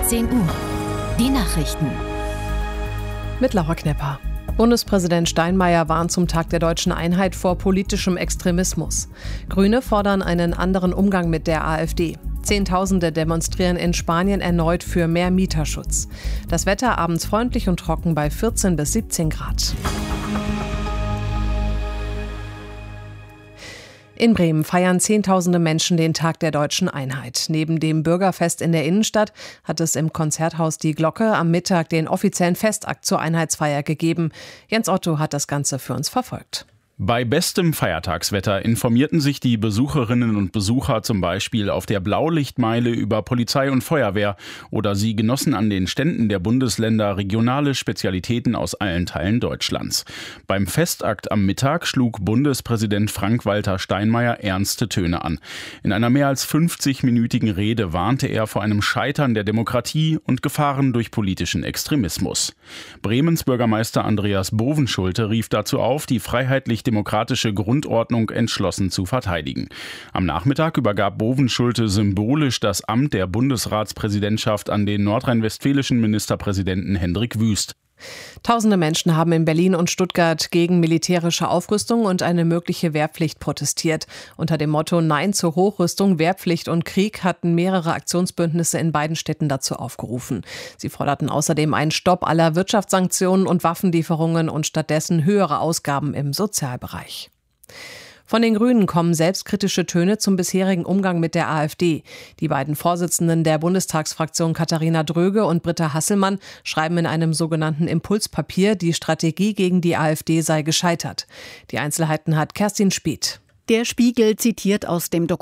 17 Uhr. Die Nachrichten. Mit Laura Knepper. Bundespräsident Steinmeier warnt zum Tag der deutschen Einheit vor politischem Extremismus. Grüne fordern einen anderen Umgang mit der AfD. Zehntausende demonstrieren in Spanien erneut für mehr Mieterschutz. Das Wetter abends freundlich und trocken bei 14 bis 17 Grad. In Bremen feiern Zehntausende Menschen den Tag der deutschen Einheit. Neben dem Bürgerfest in der Innenstadt hat es im Konzerthaus Die Glocke am Mittag den offiziellen Festakt zur Einheitsfeier gegeben. Jens Otto hat das Ganze für uns verfolgt. Bei bestem Feiertagswetter informierten sich die Besucherinnen und Besucher zum Beispiel auf der Blaulichtmeile über Polizei und Feuerwehr oder sie genossen an den Ständen der Bundesländer regionale Spezialitäten aus allen Teilen Deutschlands. Beim Festakt am Mittag schlug Bundespräsident Frank-Walter Steinmeier ernste Töne an. In einer mehr als 50-minütigen Rede warnte er vor einem Scheitern der Demokratie und Gefahren durch politischen Extremismus. Bremens Bürgermeister Andreas Bovenschulte rief dazu auf, die freiheitlich-demokratische Grundordnung entschlossen zu verteidigen. Am Nachmittag übergab Bovenschulte symbolisch das Amt der Bundesratspräsidentschaft an den nordrhein-westfälischen Ministerpräsidenten Hendrik Wüst. Tausende Menschen haben in Berlin und Stuttgart gegen militärische Aufrüstung und eine mögliche Wehrpflicht protestiert. Unter dem Motto Nein zur Hochrüstung, Wehrpflicht und Krieg hatten mehrere Aktionsbündnisse in beiden Städten dazu aufgerufen. Sie forderten außerdem einen Stopp aller Wirtschaftssanktionen und Waffenlieferungen und stattdessen höhere Ausgaben im Sozialbereich. Von den Grünen kommen selbstkritische Töne zum bisherigen Umgang mit der AfD. Die beiden Vorsitzenden der Bundestagsfraktion Katharina Dröge und Britta Hasselmann schreiben in einem sogenannten Impulspapier, die Strategie gegen die AfD sei gescheitert. Die Einzelheiten hat Kerstin Speth. Der Spiegel zitiert aus dem Dokument